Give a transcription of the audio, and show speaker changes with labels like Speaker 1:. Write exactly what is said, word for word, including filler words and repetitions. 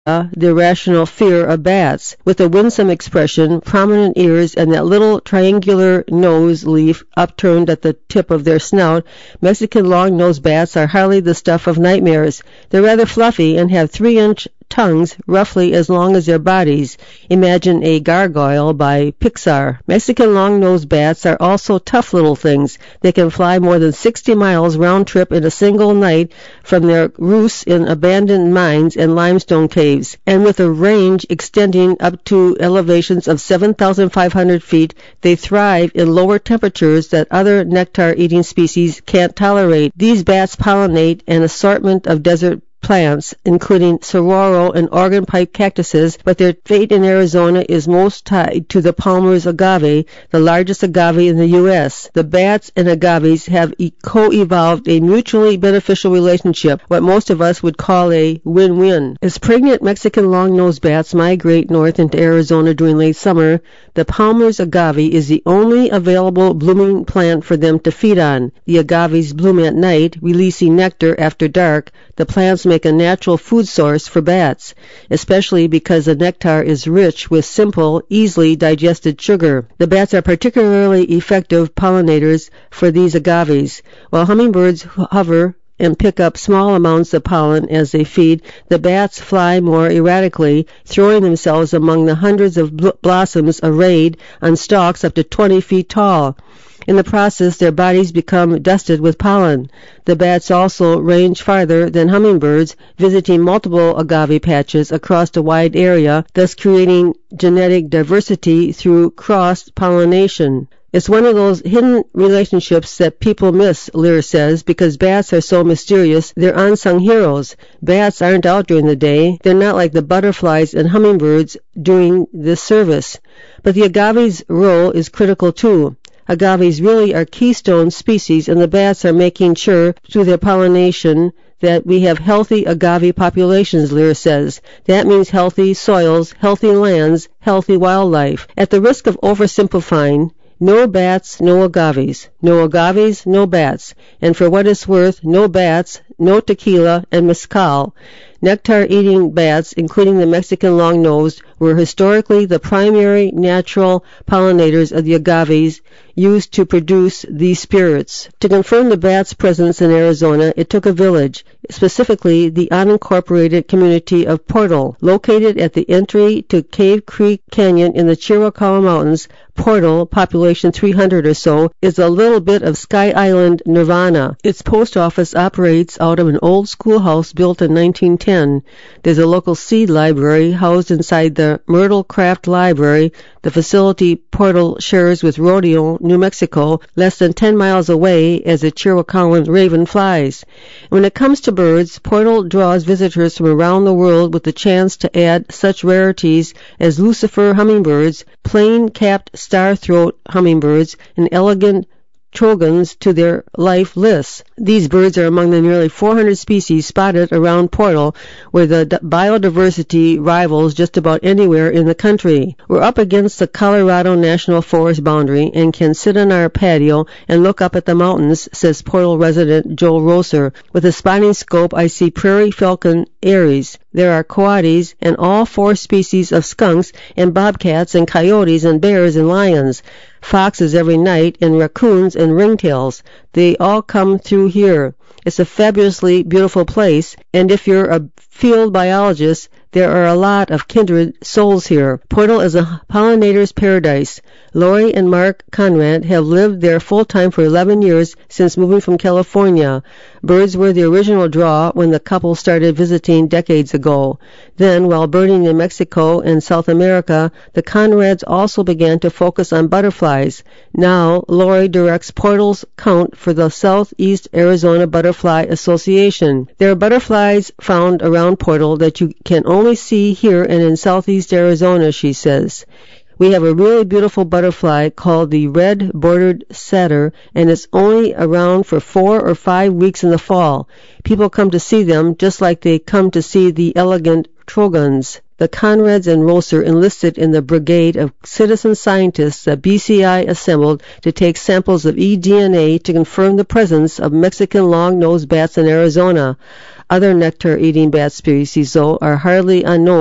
Speaker 1: the irrational fear of bats. With a winsome expression, prominent ears, and that little triangular nose leaf upturned at the tip of their snout, Mexican long-nosed bats are hardly the stuff of nightmares. They're rather fluffy and have three-inch tongues roughly as long as their bodies. Imagine a gargoyle by Pixar. Mexican long-nosed bats are also tough little things. They can fly more than sixty miles round trip in a single night from their roosts in abandoned mines and limestone caves, and with a range extending up to elevations of seven thousand five hundred feet, they thrive in lower temperatures that other nectar-eating species can't tolerate. These bats pollinate an assortment of desert plants, including saguaro and organ pipe cactuses, but their fate in Arizona is most tied to the Palmer's agave, the largest agave in the U S. The bats and agaves have e- co-evolved a mutually beneficial relationship, what most of us would call a win-win. As pregnant Mexican long-nosed bats migrate north into Arizona during late summer, the Palmer's agave is the only available blooming plant for them to feed on. The agaves bloom at night, releasing nectar after dark. The plants make a natural food source for bats, especially because the nectar is rich with simple, easily digested sugar. The bats are particularly effective pollinators for these agaves. While hummingbirds hover and pick up small amounts of pollen as they feed, the bats fly more erratically, throwing themselves among the hundreds of bl- blossoms arrayed on stalks up to twenty feet tall. In the process, their bodies become dusted with pollen. The bats also range farther than hummingbirds, visiting multiple agave patches across a wide area, thus creating genetic diversity through cross-pollination. It's one of those hidden relationships that people miss, Lear says, because bats are so mysterious. They're unsung heroes. Bats aren't out during the day. They're not like the butterflies and hummingbirds doing this service. But the agave's role is critical too. Agaves really are keystone species, and the bats are making sure, through their pollination, that we have healthy agave populations, Lear says. That means healthy soils, healthy lands, healthy wildlife. At the risk of oversimplifying, no bats, no agaves. No agaves, no bats. And for what it's worth, no bats, no tequila, and mezcal. Nectar-eating bats, including the Mexican long-nosed, were historically the primary natural pollinators of the agaves used to produce these spirits. To confirm the bats' presence in Arizona, it took a village, specifically the unincorporated community of Portal. Located at the entry to Cave Creek Canyon in the Chiricahua Mountains, Portal, population three hundred or so, is a little bit of Sky Island nirvana. Its post office operates out of an old schoolhouse built in nineteen ten. There's a local seed library housed inside the Myrtle Craft Library. The facility Portal shares with Rodeo, New Mexico, less than ten miles away as the Chiricahuan raven flies. When it comes to birds, Portal draws visitors from around the world with the chance to add such rarities as Lucifer hummingbirds, plain-capped star-throat hummingbirds, and elegant trogons to their life lists. These birds are among the nearly four hundred species spotted around Portal, where the biodiversity rivals just about anywhere in the country. We're up against the Colorado National Forest boundary and can sit on our patio and look up at the mountains, says Portal resident Joel Rosser. With a spotting scope, I see prairie falcon aries. There are coatis and all four species of skunks and bobcats and coyotes and bears and lions, foxes every night, and raccoons and ringtails. They all come through here. It's a fabulously beautiful place, and if you're a field biologist, there are a lot of kindred souls here. Portal is a pollinator's paradise. Lori and Mark Conrad have lived there full-time for eleven years since moving from California. Birds were the original draw when the couple started visiting decades ago. Then, while birding in Mexico and South America, the Conrads also began to focus on butterflies. Now, Lori directs Portal's count for the Southeast Arizona Butterfly Association. There are butterflies found around Portal that you can only see here and in Southeast Arizona, she says. We have a really beautiful butterfly called the red-bordered satyr, and it's only around for four or five weeks in the fall. People come to see them just like they come to see the elegant trogons. the Conrads and Rosser enlisted in the brigade of citizen scientists that B C I assembled to take samples of eDNA to confirm the presence of Mexican long-nosed bats in Arizona. Other nectar-eating bat species, though, are hardly unknown